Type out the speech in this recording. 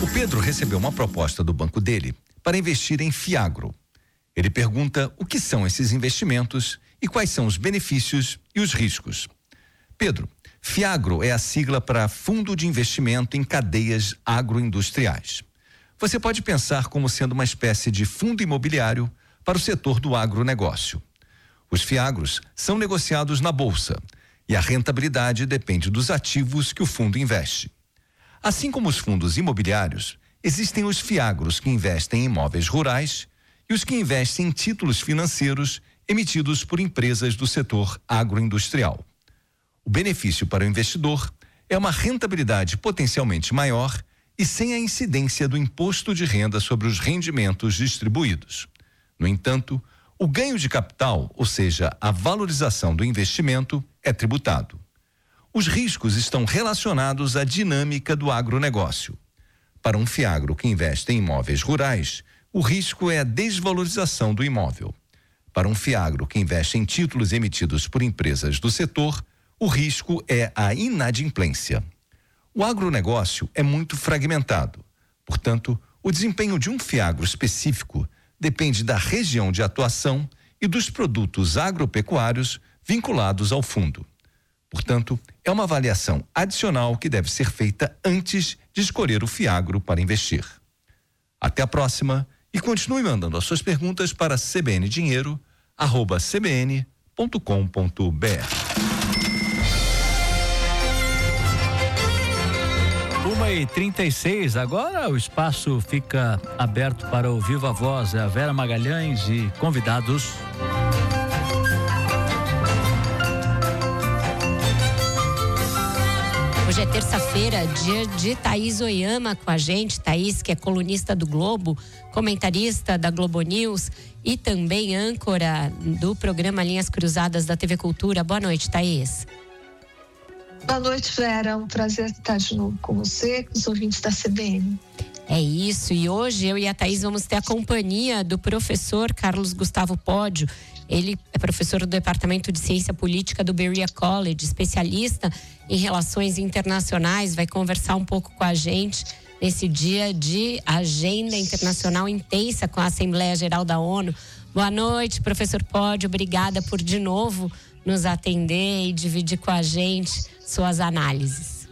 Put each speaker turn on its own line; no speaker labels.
O Pedro recebeu uma proposta do banco dele para investir em Fiagro. Ele pergunta o que são esses investimentos e quais são os benefícios e os riscos. Pedro, Fiagro é a sigla para Fundo de Investimento em Cadeias Agroindustriais. Você pode pensar como sendo uma espécie de fundo imobiliário para o setor do agronegócio. Os Fiagros são negociados na bolsa e a rentabilidade depende dos ativos que o fundo investe. Assim como os fundos imobiliários, existem os Fiagros que investem em imóveis rurais e os que investem em títulos financeiros emitidos por empresas do setor agroindustrial. O benefício para o investidor é uma rentabilidade potencialmente maior e sem a incidência do imposto de renda sobre os rendimentos distribuídos. No entanto, o ganho de capital, ou seja, a valorização do investimento, é tributado. Os riscos estão relacionados à dinâmica do agronegócio. Para um Fiagro que investe em imóveis rurais, o risco é a desvalorização do imóvel. Para um Fiagro que investe em títulos emitidos por empresas do setor, o risco é a inadimplência. O agronegócio é muito fragmentado. Portanto, o desempenho de um Fiagro específico depende da região de atuação e dos produtos agropecuários vinculados ao fundo. Portanto, é uma avaliação adicional que deve ser feita antes de escolher o Fiagro para investir. Até a próxima e continue mandando as suas perguntas para cbndinheiro@cbn.com.br.
1h36, agora o espaço fica aberto para o Viva Voz, a Vera Magalhães e convidados.
Hoje é terça-feira, dia de Thaís Oyama com a gente. Thaís, que é colunista do Globo, comentarista da Globo News e também âncora do programa Linhas Cruzadas da TV Cultura. Boa noite, Thaís.
Boa noite, Vera. É um prazer estar de novo com você, com os ouvintes da CBN.
É isso, e hoje eu e a Thaís vamos ter a companhia do professor Carlos Gustavo Pódio. Ele é professor do Departamento de Ciência Política do Berea College, especialista em relações internacionais, vai conversar um pouco com a gente nesse dia de agenda internacional intensa com a Assembleia Geral da ONU. Boa noite, professor Pódio, obrigada por de novo nos atender e dividir com a gente suas análises.